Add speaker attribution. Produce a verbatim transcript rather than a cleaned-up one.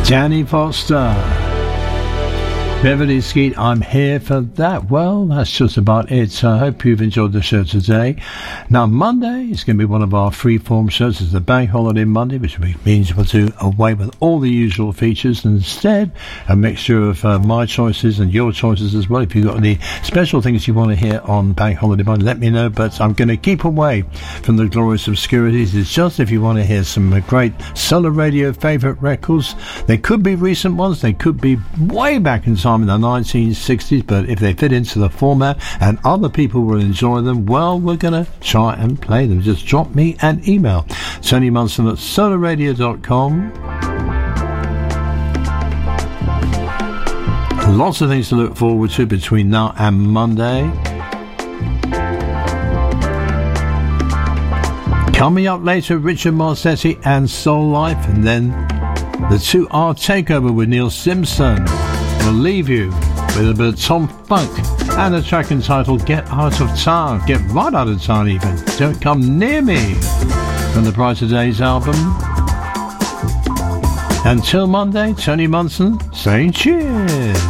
Speaker 1: Danny Foster, Beverly Skeet, I'm here for that. Well, that's just about it. I hope you've enjoyed the show today. Now, Monday is going to be one of our free-form shows. It's the Bank Holiday Monday, which means we'll do away with all the usual features and instead a mixture of uh, my choices and your choices as well. If you've got any special things you want to hear on Bank Holiday Monday, let me know. But I'm going to keep away from the glorious obscurities. It's just if you want to hear some great Solar Radio favourite records. They could be recent ones. They could be way back in time in the nineteen sixties, but if they fit into the format and other people will enjoy them, well, we're going to try and play them. Just drop me an email, Tony Munson at solar radio dot com. Lots of things to look forward to between now and Monday. Coming up later, Richard Marsetti and Soul Life, and then the two R Takeover with Neil Simpson. We'll leave you with a bit of Tom Funk and a track entitled Get Out of Town. Get right out of town even. Don't come near me. From the Brighter Days album. Until Monday, Tony Munson saying cheers.